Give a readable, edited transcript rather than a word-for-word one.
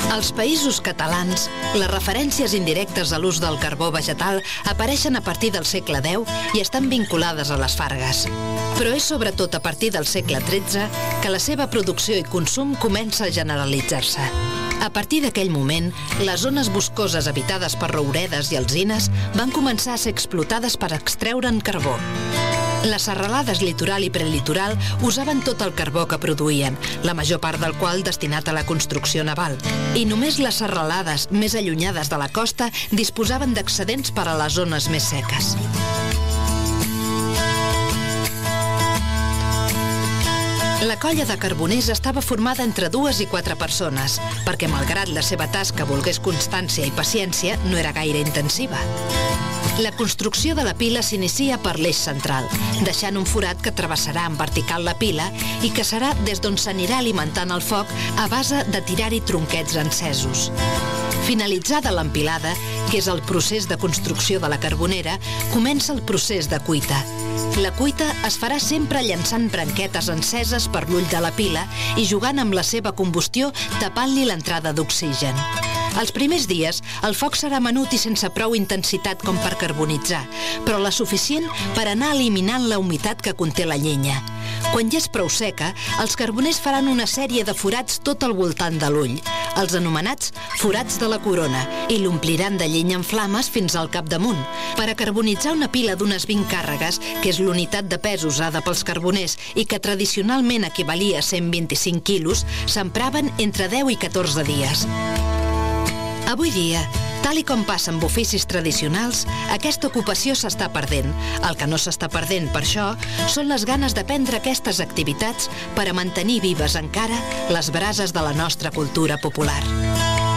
Als països catalans, les referències indirectes a l'ús del carbó vegetal apareixen a partir del segle X i estan vinculades a les fargues. Però és sobretot a partir del segle XIII que la seva producció i consum comença a generalitzar-se. A partir d'aquell moment, les zones boscoses habitades per rouredes i alzines van començar a ser explotades per extreure'n carbó. Les serralades litoral i prelitoral usaven tot el carbó que produïen, la major part del qual destinat a la construcció naval. I només les serralades més allunyades de la costa disposaven d'excedents per a les zones més seques. La colla de carboners estava formada entre 2 i 4 persones, perquè malgrat la seva tasca volgués constància i paciència, no era gaire intensiva. La construcció de la pila s'inicia per l'eix central, deixant un forat que travessarà en vertical la pila i que serà des d'on s'anirà alimentant el foc a base de tirar-hi tronquets encesos. Finalitzada l'empilada, que és el procés de construcció de la carbonera, comença el procés de cuita. La cuita es farà sempre llançant branquetes enceses per l'ull de la pila i jugant amb la seva combustió tapant-li l'entrada d'oxigen. Els primers dies, el foc serà menut i sense prou intensitat com per carbonitzar, però la suficient per anar eliminant la humitat que conté la llenya. Quan ja és prou seca, els carboners faran una sèrie de forats tot al voltant de l'ull, els anomenats forats de la corona, i l'ompliran de llenya en flames fins al capdamunt. Per a carbonitzar una pila d'unes 20 càrregues, que és l'unitat de pes usada pels carboners i que tradicionalment equivalia a 125 quilos, s'empraven entre 10 i 14 dies. Avui dia, tal i com passa amb oficis tradicionals, aquesta ocupació s'està perdent. El que no s'està perdent, per això, són les ganes d'aprendre aquestes activitats per a mantenir vives encara les brases de la nostra cultura popular.